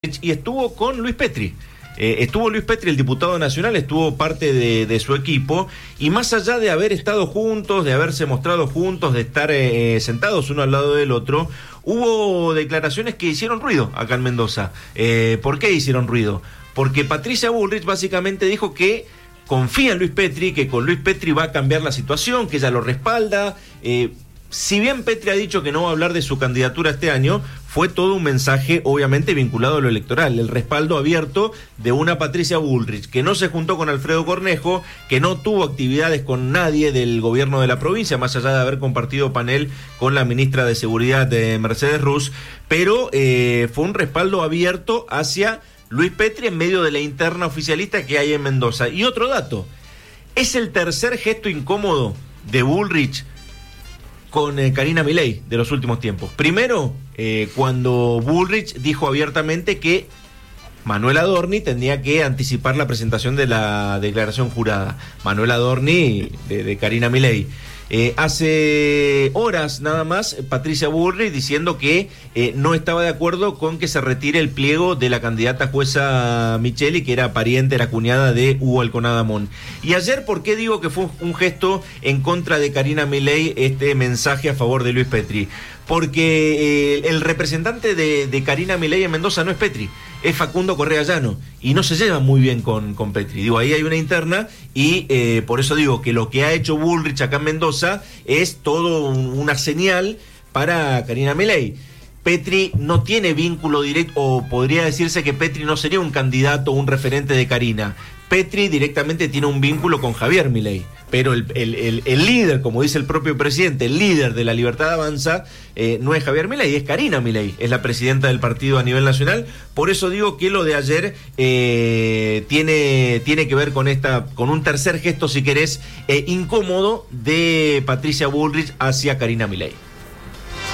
y estuvo con Luis Petri. Estuvo Luis Petri, el diputado nacional, estuvo parte de su equipo, y más allá de haber estado juntos, de haberse mostrado juntos, de estar sentados uno al lado del otro, hubo declaraciones que hicieron ruido acá en Mendoza. ¿Por qué hicieron ruido? Porque Patricia Bullrich básicamente dijo que confía en Luis Petri, que con Luis Petri va a cambiar la situación, que ella lo respalda. Si bien Petri ha dicho que no va a hablar de su candidatura este año, fue todo un mensaje obviamente vinculado a lo electoral, el respaldo abierto de una Patricia Bullrich que no se juntó con Alfredo Cornejo, que no tuvo actividades con nadie del gobierno de la provincia, más allá de haber compartido panel con la ministra de Seguridad de Mercedes Ruz, pero fue un respaldo abierto hacia Luis Petri en medio de la interna oficialista que hay en Mendoza. Y otro dato, es el tercer gesto incómodo de Bullrich con Karina Milei de los últimos tiempos. Primero, cuando Bullrich dijo abiertamente que Manuel Adorni tenía que anticipar la presentación de la declaración jurada. Manuel Adorni de Karina Milei. Hace horas nada más, Patricia Bullrich diciendo que no estaba de acuerdo con que se retire el pliego de la candidata jueza Micheli, que era pariente, era cuñada de Hugo Alconada Mon. Y ayer, ¿por qué digo que fue un gesto en contra de Karina Milei este mensaje a favor de Luis Petri? Porque el representante de Karina Milei en Mendoza no es Petri, es Facundo Correa Llano, y no se lleva muy bien con Petri. Digo, ahí hay una interna, y por eso digo que lo que ha hecho Bullrich acá en Mendoza es todo una señal para Karina Milei. Petri no tiene vínculo directo, o podría decirse que Petri no sería un candidato o un referente de Karina. Petri directamente tiene un vínculo con Javier Milei, pero el líder, como dice el propio presidente, el líder de La Libertad Avanza, no es Javier Milei, es Karina Milei, es la presidenta del partido a nivel nacional. Por eso digo que lo de ayer tiene que ver con un tercer gesto, si querés, incómodo de Patricia Bullrich hacia Karina Milei.